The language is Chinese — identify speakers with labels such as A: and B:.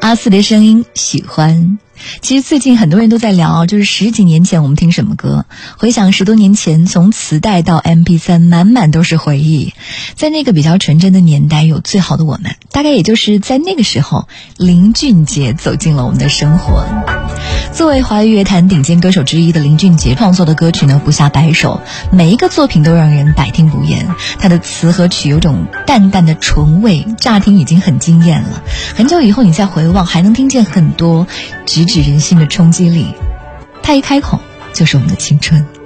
A: 阿四的声音喜欢。其实最近很多人都在聊，就是10几年前我们听什么歌，回想10多年前，从磁带到 MP3， 满满都是回忆。在那个比较纯真的年代，有最好的我们，大概也就是在那个时候，林俊杰走进了我们的生活。作为华语乐坛顶尖歌手之一的林俊杰创作的歌曲呢，不下100首，每一个作品都让人百听不厌。他的词和曲有种淡淡的醇味，乍听已经很惊艳了。很久以后你再回望，还能听见很多直指人心的冲击力。他一开口就是我们的青春。